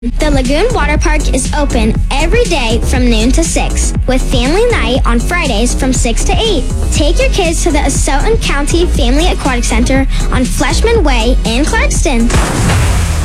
The Lagoon Water Park is open every day from noon to 6, with family night on Fridays from 6 to 8. Take your kids to the Asotin County Family Aquatic Center on Fleshman Way in Clarkston.